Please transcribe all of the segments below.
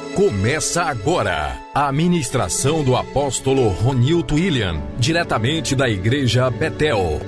Começa agora a ministração do apóstolo Ronilton William, diretamente da igreja Betel.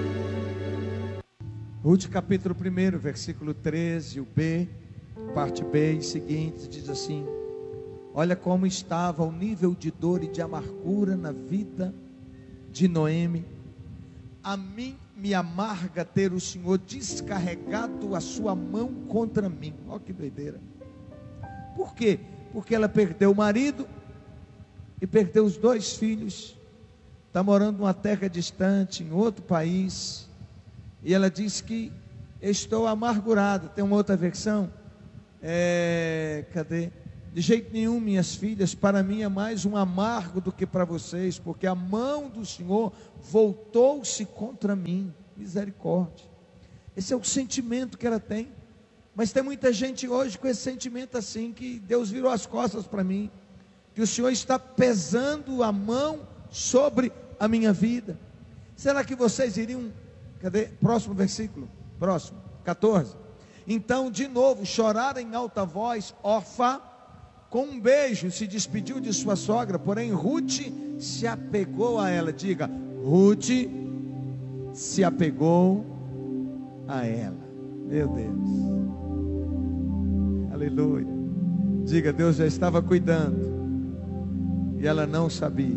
Ruth capítulo 1, versículo 13, o B, parte B e seguintes, diz assim: olha como estava o nível de dor e de amargura na vida de Noemi. A mim me amarga ter o Senhor descarregado a sua mão contra mim. Olha que doideira. Por quê? Porque ela perdeu o marido e perdeu os 2 filhos. Está morando numa terra distante, em outro país. E ela diz que estou amargurada. Tem uma outra versão? Cadê? De jeito nenhum, minhas filhas, para mim é mais um amargo do que para vocês, porque a mão do Senhor voltou-se contra mim. Misericórdia. Esse é o sentimento que ela tem. Mas tem muita gente hoje com esse sentimento assim, que Deus virou as costas para mim, que o Senhor está pesando a mão sobre a minha vida. Será que vocês iriam, cadê? Próximo versículo, próximo, 14. Então de novo choraram em alta voz. Orfa, com um beijo, se despediu de sua sogra, porém Ruth se apegou a ela. Diga, Ruth se apegou a ela. Meu Deus, aleluia. Diga, Deus já estava cuidando e ela não sabia.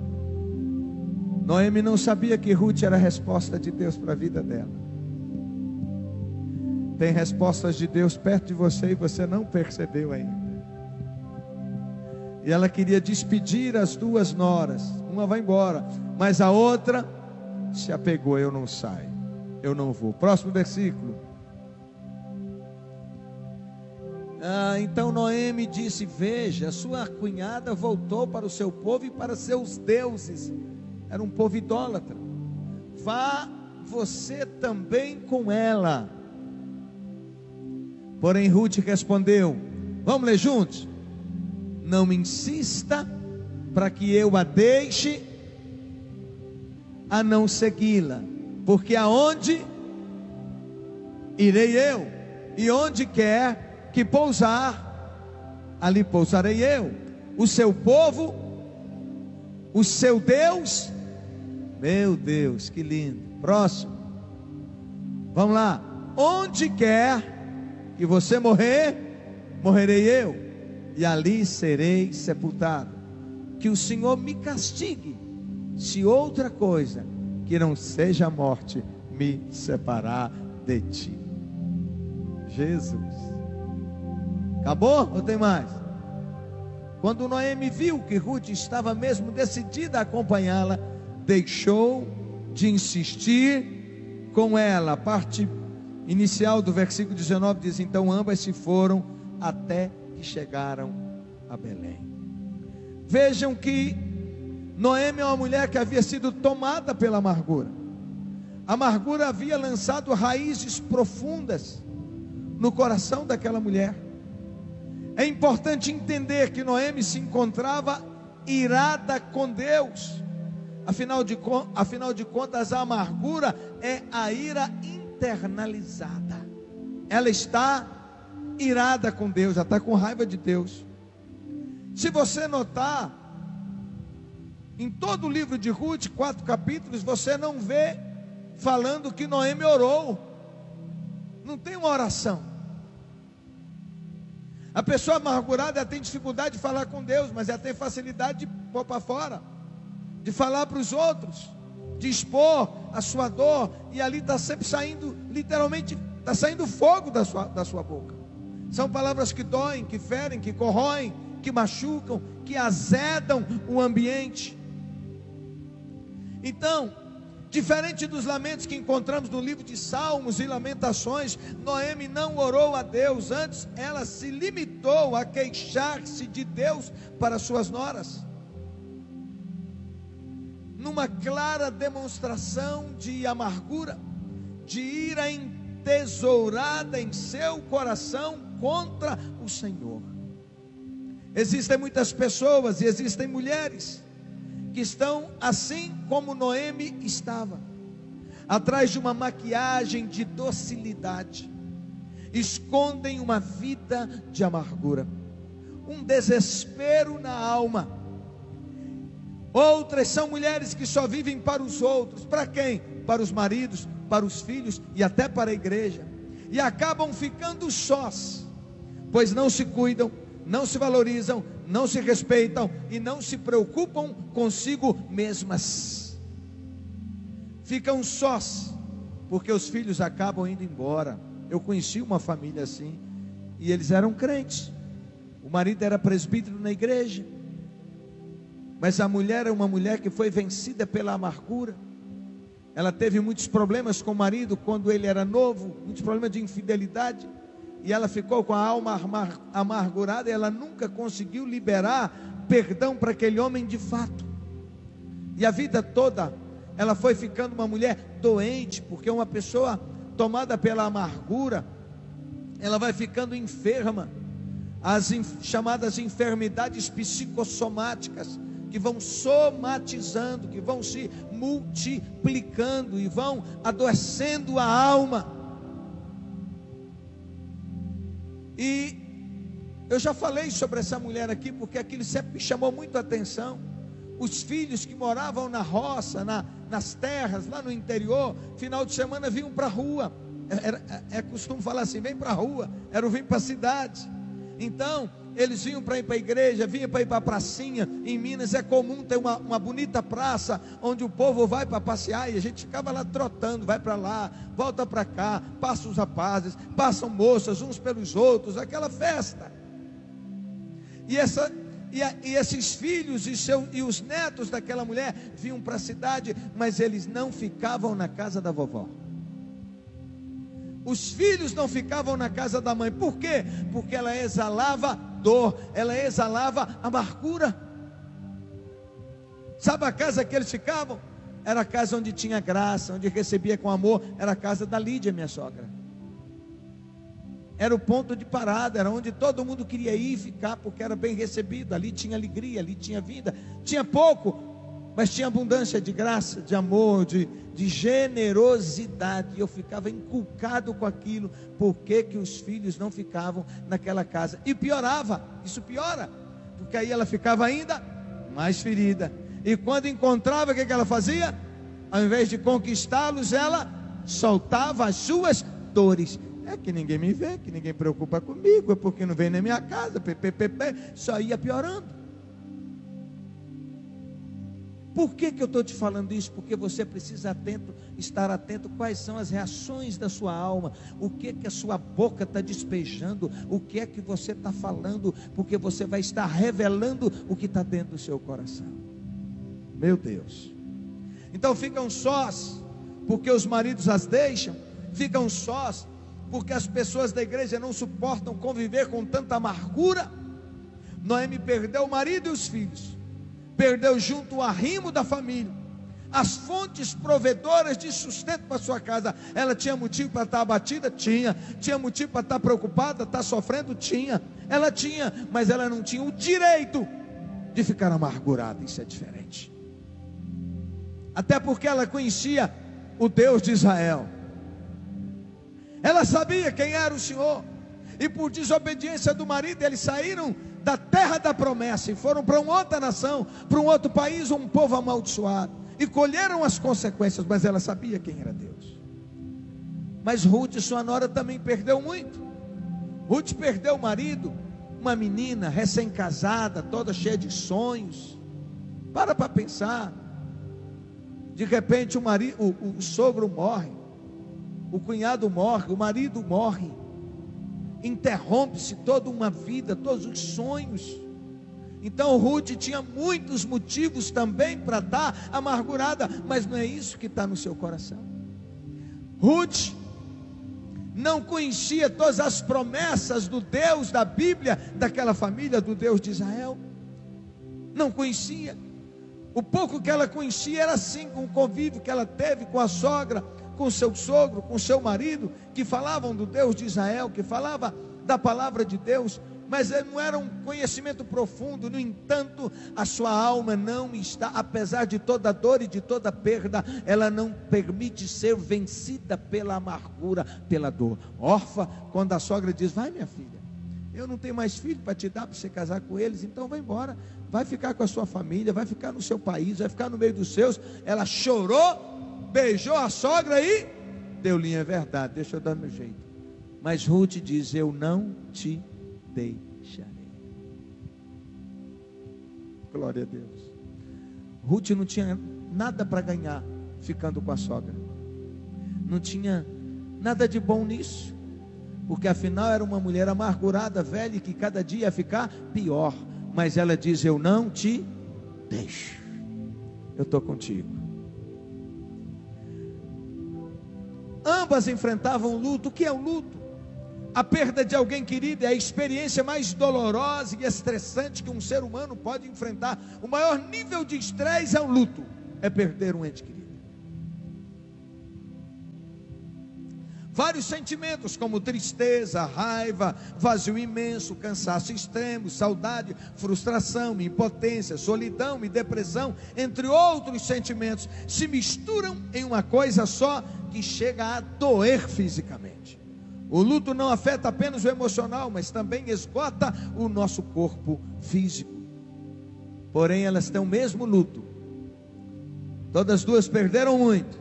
Noemi não sabia que Ruth era a resposta de Deus para a vida dela. Tem respostas de Deus perto de você e você não percebeu ainda. E ela queria despedir as 2 noras. Uma vai embora, mas a outra se apegou. Eu não saio, eu não vou. Próximo versículo. Então Noemi disse: veja, sua cunhada voltou para o seu povo e para seus deuses. Era um povo idólatra. Vá você também com ela. Porém Ruth respondeu, vamos ler juntos? Não me insista para que eu a deixe a não segui-la, porque aonde irei eu, e onde quer que pousar, ali pousarei eu. O seu povo, o seu Deus. Meu Deus, que lindo. Próximo, vamos lá. Onde quer que você morrer, morrerei eu, e ali serei sepultado. Que o Senhor me castigue, se outra coisa que não seja a morte me separar de ti. Jesus. Acabou ou tem mais? Quando Noemi viu que Ruth estava mesmo decidida a acompanhá-la, deixou de insistir com ela. A parte inicial do versículo 19 diz: então ambas se foram até que chegaram a Belém. Vejam que Noemi é uma mulher que havia sido tomada pela amargura. A amargura havia lançado raízes profundas no coração daquela mulher. É importante entender que Noemi se encontrava irada com Deus. Afinal de contas, a amargura é a ira internalizada. Ela está irada com Deus, ela está com raiva de Deus. Se você notar, em todo o livro de Ruth, 4 capítulos, você não vê falando que Noemi orou. Não tem uma oração. A pessoa amargurada, ela tem dificuldade de falar com Deus, mas ela tem facilidade de pôr para fora, de falar para os outros, de expor a sua dor, e ali está sempre saindo, literalmente, está saindo fogo da sua boca. São palavras que doem, que ferem, que corroem, que machucam, que azedam o ambiente. Então, diferente dos lamentos que encontramos no livro de Salmos e Lamentações, Noemi não orou a Deus. Antes ela se limitou a queixar-se de Deus para suas noras, numa clara demonstração de amargura, de ira entesourada em seu coração contra o Senhor. Existem muitas pessoas e existem mulheres que estão assim como Noemi estava, atrás de uma maquiagem de docilidade, escondem uma vida de amargura. um desespero na alma. Outras são mulheres que só vivem para os outros. Para quem? Para os maridos, para os filhos e até para a igreja. E acabam ficando sós, pois não se cuidam, não se valorizam, não se respeitam e não se preocupam consigo mesmas. Ficam sós, porque os filhos acabam indo embora. Eu conheci uma família assim, e eles eram crentes. O marido era presbítero na igreja, mas a mulher é uma mulher que foi vencida pela amargura. Ela teve muitos problemas com o marido quando ele era novo, muitos problemas de infidelidade, e ela ficou com a alma amargurada, e ela nunca conseguiu liberar perdão para aquele homem de fato. E a vida toda ela foi ficando uma mulher doente, porque uma pessoa tomada pela amargura, ela vai ficando enferma. As chamadas enfermidades psicossomáticas, que vão somatizando, que vão se multiplicando e vão adoecendo a alma. E eu já falei sobre essa mulher aqui, porque aquilo sempre me chamou muito a atenção. Os filhos que moravam na roça, nas terras, lá no interior, final de semana vinham para a rua. É costume falar assim, vem para a rua, era o vir para a cidade. Então, eles vinham para ir para a igreja, vinham para ir para a pracinha. Em Minas é comum ter uma bonita praça, onde o povo vai para passear, e a gente ficava lá trotando, vai para lá, volta para cá, passa os rapazes, passam moças uns pelos outros, aquela festa. E esses filhos e os netos daquela mulher vinham para a cidade, mas eles não ficavam na casa da vovó. Os filhos não ficavam na casa da mãe. Por quê? Porque ela exalava dor, ela exalava amargura. Sabe a casa que eles ficavam? Era a casa onde tinha graça, onde recebia com amor. Era a casa da Lídia, minha sogra. Era o ponto de parada, era onde todo mundo queria ir ficar, porque era bem recebido. Ali tinha alegria, ali tinha vida. Tinha pouco, mas tinha abundância de graça, de amor, de generosidade. E eu ficava inculcado com aquilo. Por que que os filhos não ficavam naquela casa? E piorava, isso piora, porque aí ela ficava ainda mais ferida. E quando encontrava, o que ela fazia? Ao invés de conquistá-los, ela soltava as suas dores. É que ninguém me vê, que ninguém preocupa comigo, é porque não vem na minha casa, só ia piorando. Por que eu estou te falando isso? Porque você precisa estar atento quais são as reações da sua alma, o que a sua boca está despejando, o que é que você está falando, porque você vai estar revelando o que está dentro do seu coração. Meu Deus. Então ficam sós, porque os maridos as deixam, ficam sós, porque as pessoas da igreja não suportam conviver com tanta amargura. Noemi perdeu o marido e os filhos, perdeu junto o arrimo da família, as fontes provedoras de sustento para sua casa. Ela tinha motivo para estar abatida? Tinha motivo para estar preocupada, estar sofrendo? Ela tinha, mas ela não tinha o direito de ficar amargurada. Isso é diferente, até porque ela conhecia o Deus de Israel. Ela sabia quem era o Senhor. E por desobediência do marido, eles saíram da terra da promessa e foram para uma outra nação, para um outro país, um povo amaldiçoado, e colheram as consequências. Mas ela sabia quem era Deus. Mas Ruth, sua nora, também perdeu muito. Ruth perdeu o marido, uma menina recém-casada, toda cheia de sonhos. Para pensar. De repente o sogro morre, o cunhado morre, o marido morre, interrompe-se toda uma vida, todos os sonhos. Então Ruth tinha muitos motivos também para estar amargurada, mas não é isso que está no seu coração. Ruth não conhecia todas as promessas do Deus da Bíblia, daquela família, do Deus de Israel. Não conhecia. O pouco que ela conhecia era assim, com o convívio que ela teve com a sogra, com seu sogro, com seu marido, que falavam do Deus de Israel, que falava da palavra de Deus, mas não era um conhecimento profundo. No entanto, a sua alma não está, apesar de toda dor e de toda perda, ela não permite ser vencida pela amargura, pela dor. Orfa, quando a sogra diz: vai minha filha, eu não tenho mais filho para te dar, para você casar com eles, então vai embora, vai ficar com a sua família, vai ficar no seu país, vai ficar no meio dos seus. Ela chorou, beijou a sogra e deu linha. É verdade, deixa eu dar meu jeito. Mas Ruth diz: eu não te deixarei. Glória a Deus. Ruth não tinha nada para ganhar ficando com a sogra, não tinha nada de bom nisso, porque afinal era uma mulher amargurada, velha, que cada dia ia ficar pior. Mas ela diz: eu não te deixo, eu estou contigo. Ambas enfrentavam luto. O que é o luto? A perda de alguém querido é a experiência mais dolorosa e estressante que um ser humano pode enfrentar. O maior nível de estresse é o luto, é perder um ente querido. Vários sentimentos como tristeza, raiva, vazio imenso, cansaço extremo, saudade, frustração, impotência, solidão e depressão, entre outros sentimentos, se misturam em uma coisa só que chega a doer fisicamente. O luto não afeta apenas o emocional, mas também esgota o nosso corpo físico. Porém, elas têm o mesmo luto. Todas duas perderam muito.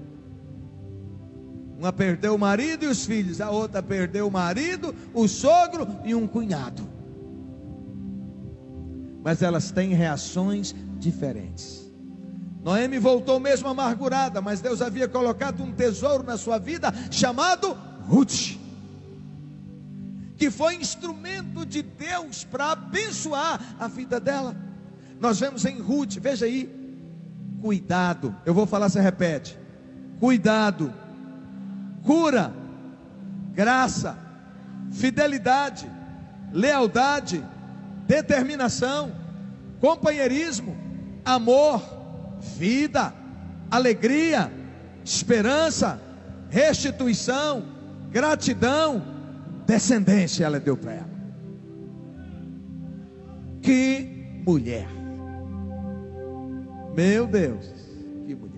Uma perdeu o marido e os filhos, a outra perdeu o marido, o sogro e um cunhado. Mas elas têm reações diferentes. Noemi voltou mesmo amargurada, mas Deus havia colocado um tesouro na sua vida chamado Ruth, que foi instrumento de Deus para abençoar a vida dela. Nós vemos em Ruth, veja aí, cuidado. Eu vou falar, você repete: cuidado, cura, graça, fidelidade, lealdade, determinação, companheirismo, amor, vida, alegria, esperança, restituição, gratidão, descendência. Ela deu para ela. Que mulher! Meu Deus, que mulher!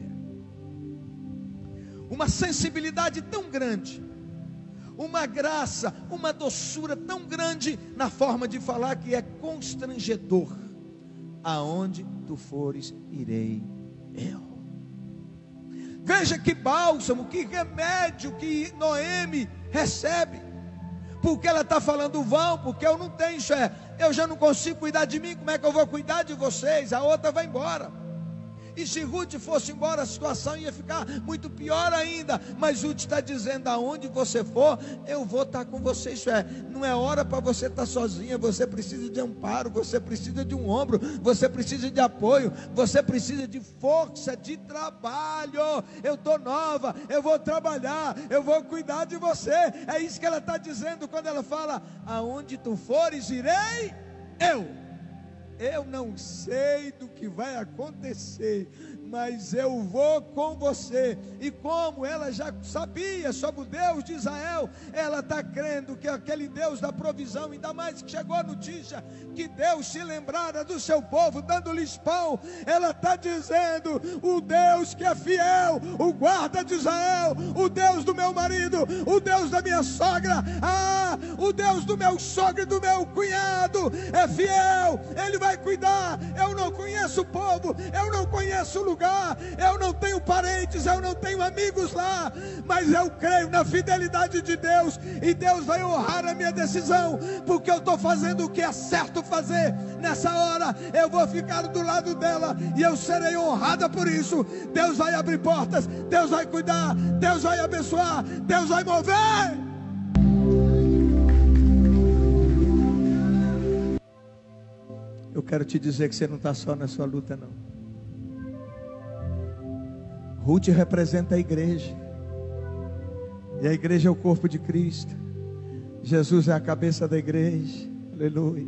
Uma sensibilidade tão grande, uma graça, uma doçura tão grande na forma de falar, que é constrangedor. Aonde tu fores, irei eu. Veja que bálsamo, que remédio que Noemi recebe. Porque ela está falando vão, porque eu não tenho, eu já não consigo cuidar de mim, como é que eu vou cuidar de vocês? A outra vai embora. E se Ruth fosse embora, a situação ia ficar muito pior ainda. Mas Ruth está dizendo: aonde você for, eu vou estar com você. Isso não é hora para você estar sozinha. Você precisa de amparo, você precisa de um ombro, você precisa de apoio, você precisa de força, de trabalho. Eu estou nova, eu vou trabalhar, eu vou cuidar de você. É isso que ela está dizendo quando ela fala: aonde tu fores, irei eu. Eu não sei do que vai acontecer, mas eu vou com você. E como ela já sabia sobre o Deus de Israel, ela está crendo que aquele Deus da provisão, ainda mais que chegou a notícia que Deus se lembrara do seu povo, dando-lhes pão. Ela está dizendo: o Deus que é fiel, o guarda de Israel, o Deus do meu marido, o Deus da minha sogra, o Deus do meu sogro e do meu cunhado é fiel, Ele vai cuidar. Eu não conheço o povo, eu não conheço o lugar, eu não tenho parentes, eu não tenho amigos lá, mas eu creio na fidelidade de Deus, e Deus vai honrar a minha decisão, porque eu estou fazendo o que é certo fazer. Nessa hora eu vou ficar do lado dela, e eu serei honrada por isso. Deus vai abrir portas, Deus vai cuidar, Deus vai abençoar, Deus vai mover. Eu quero te dizer que você não está só na sua luta, não. Ruth representa a igreja, e a igreja é o corpo de Cristo. Jesus é a cabeça da igreja. Aleluia.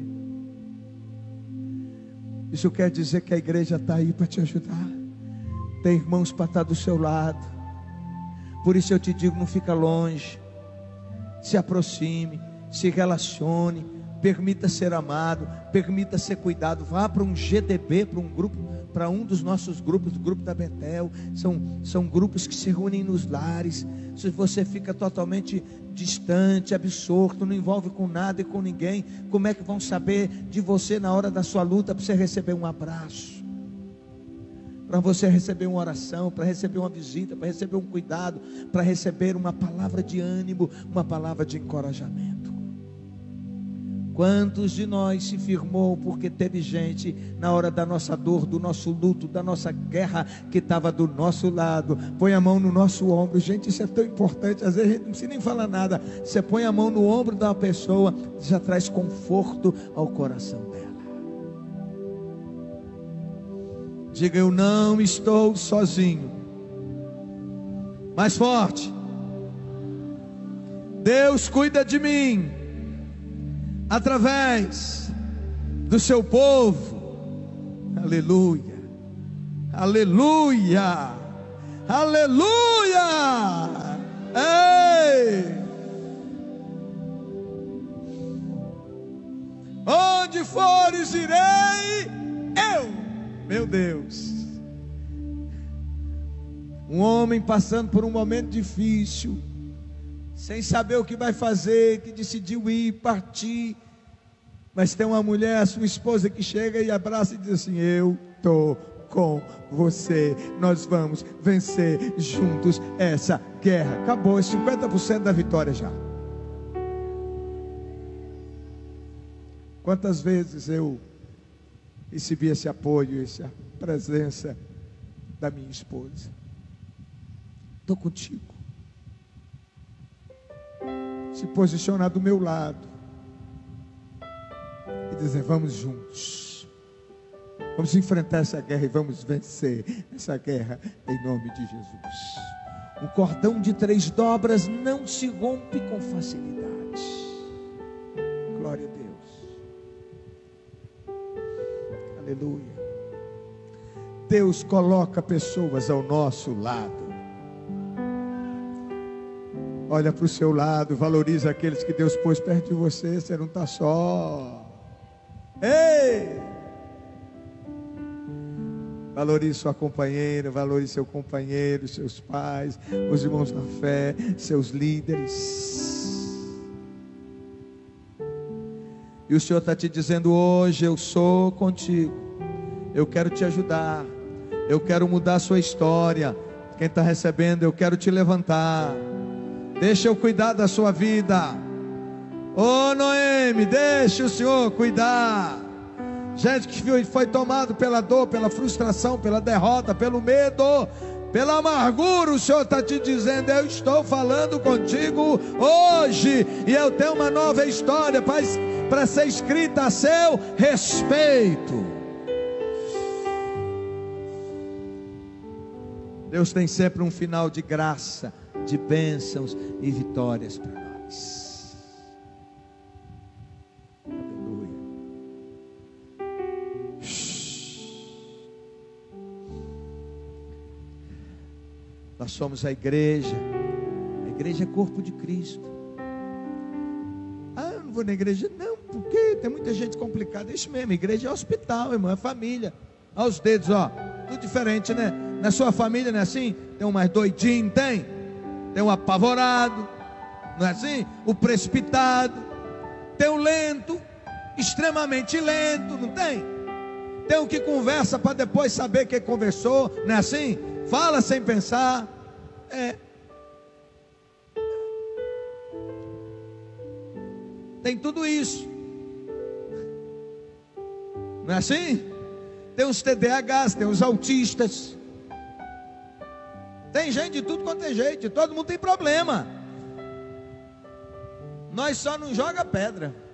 Isso quer dizer que a igreja está aí para te ajudar. Tem irmãos para estar do seu lado. Por isso eu te digo: não fica longe, se aproxime, se relacione, permita ser amado, permita ser cuidado. Vá para um GDB, para um grupo, para um dos nossos grupos, do grupo da Betel. São grupos que se reúnem nos lares. Se você fica totalmente distante, absorto, não envolve com nada e com ninguém, como é que vão saber de você na hora da sua luta? Para você receber um abraço, para você receber uma oração, para receber uma visita, para receber um cuidado, para receber uma palavra de ânimo, uma palavra de encorajamento. Quantos de nós se firmou porque teve gente na hora da nossa dor, do nosso luto, da nossa guerra, que estava do nosso lado, põe a mão no nosso ombro. Gente, isso é tão importante. Às vezes a gente não precisa nem falar nada. Você põe a mão no ombro da pessoa, já traz conforto ao coração dela. Diga: eu não estou sozinho. Mais forte. Deus cuida de mim através do seu povo. Aleluia, aleluia, aleluia. Ei! Onde fores irei eu. Meu Deus. Um homem passando por um momento difícil, sem saber o que vai fazer, que decidiu ir, partir, mas tem uma mulher, a sua esposa, que chega e abraça e diz assim: eu estou com você, nós vamos vencer juntos essa guerra. Acabou, é 50% da vitória já. Quantas vezes eu recebi esse apoio, essa presença da minha esposa: estou contigo. Se posicionar do meu lado e dizer: vamos juntos, vamos enfrentar essa guerra e vamos vencer essa guerra em nome de Jesus. Um cordão de 3 dobras não se rompe com facilidade. Glória a Deus. Aleluia. Deus coloca pessoas ao nosso lado. Olha para o seu lado, valoriza aqueles que Deus pôs perto de você. Você não está só. Ei! Valorize sua companheira, valorize seu companheiro, seus pais, os irmãos na fé, seus líderes. E o Senhor está te dizendo hoje: eu sou contigo, eu quero te ajudar, eu quero mudar a sua história. Quem está recebendo, eu quero te levantar. Deixa eu cuidar da sua vida. Ô Noemi, deixa o Senhor cuidar. Gente que foi tomado pela dor, pela frustração, pela derrota, pelo medo, pela amargura, o Senhor está te dizendo: eu estou falando contigo hoje, e eu tenho uma nova história para ser escrita a seu respeito. Deus tem sempre um final de graça, de bênçãos e vitórias para nós. Aleluia. Nós somos a igreja é corpo de Cristo. Ah, eu não vou na igreja, não, porque tem muita gente complicada. É isso mesmo, igreja é hospital, irmão, é família. Olha os dedos, ó, tudo diferente, né? Na sua família não é assim? Tem um mais doidinho, tem um apavorado, não é assim? O precipitado, tem o lento, extremamente lento, não tem? Tem o que conversa para depois saber que conversou, não é assim? Fala sem pensar. Tem tudo isso, não é assim? Tem os TDAHs, tem os autistas. Tem gente de tudo quanto é jeito, todo mundo tem problema. Nós só não joga pedra.